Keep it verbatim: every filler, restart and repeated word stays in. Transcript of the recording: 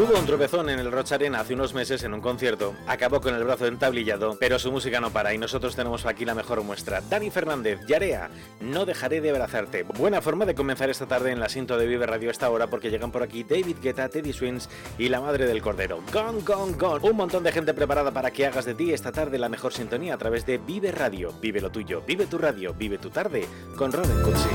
Tuvo un tropezón en el Roch Arena hace unos meses en un concierto, acabó con el brazo entablillado, pero su música no para y nosotros tenemos aquí la mejor muestra. Dani Fernández, Yarea, no dejaré de abrazarte. Buena forma de comenzar esta tarde en la cinta de Vive Radio esta hora, porque llegan por aquí David Guetta, Teddy Swims y la madre del cordero. Gone, gone, gone. Un montón de gente preparada para que hagas de ti esta tarde la mejor sintonía a través de Vive Radio. Vive lo tuyo, vive tu radio, vive tu tarde con Robin Cutsi.